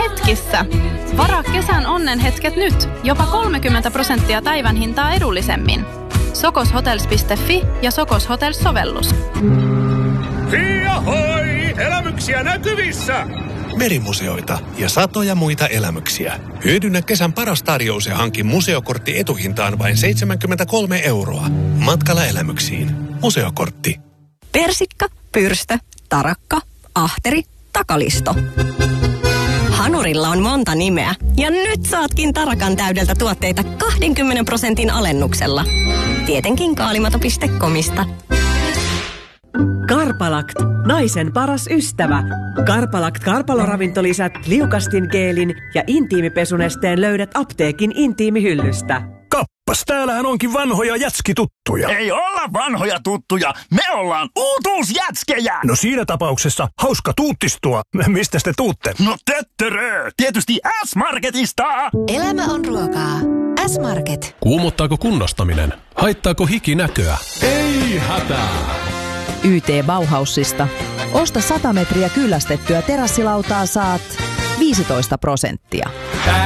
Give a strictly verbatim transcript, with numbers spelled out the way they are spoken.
hetkissä. Varaa kesän onnenhetket nyt. Jopa kolmekymmentä prosenttia päivän hintaa edullisemmin. sokoshotels piste fi ja Sokos Hotels-sovellus. Hiahoi! Elämyksiä näkyvissä! Merimuseoita ja satoja muita elämyksiä. Hyödynnä kesän paras tarjous ja hanki museokortti etuhintaan vain seitsemänkymmentäkolme euroa. Matkalla elämyksiin. Museokortti. Persikka, pyrstö, tarakka, ahteri, takalisto. Hanurilla on monta nimeä ja nyt saatkin tarakan täydeltä tuotteita kaksikymmentä prosentin alennuksella. Tietenkin kaalimato piste comista. Karpalakt, naisen paras ystävä. Karpalakt karpaloravintolisät, liukastingeelin ja intiimipesunesteen löydät apteekin intiimihyllystä. Kappas, täällähän onkin vanhoja jätskituttuja. Ei olla vanhoja tuttuja, me ollaan uutuusjätskejä. No siinä tapauksessa hauska tuuttistua. Mistä te tuutte? No töttörö, tietysti S-Marketista. Elämä on ruokaa. S-Market. Kuumottaako kunnostaminen? Haittaako hiki näköä? Ei hätää! Y T Bauhausista. Osta sata metriä kyllästettyä terassilautaa, saat viisitoista prosenttia.